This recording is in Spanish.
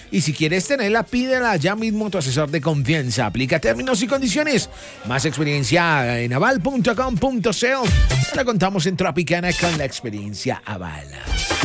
Y si quieres tenerla, pídela ya mismo a tu asesor de confianza. Aplica términos y condiciones. Más experiencia en aval.com.co. La contamos en Tropicana con la experiencia Aval.